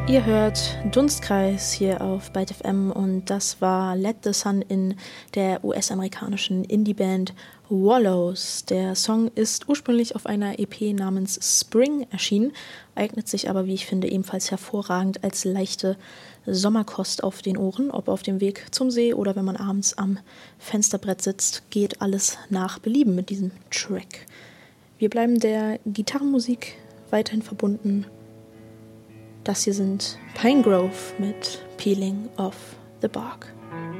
Ihr hört Dunstkreis hier auf Byte FM und das war Let the Sun In der US-amerikanischen Indie-Band Wallows. Der Song ist ursprünglich auf einer EP namens Spring erschienen, eignet sich aber, wie ich finde, ebenfalls hervorragend als leichte Sommerkost auf den Ohren. Ob auf dem Weg zum See oder wenn man abends am Fensterbrett sitzt, geht alles nach Belieben mit diesem Track. Wir bleiben der Gitarrenmusik weiterhin verbunden. Das hier sind Pinegrove mit Peeling Off the Bark.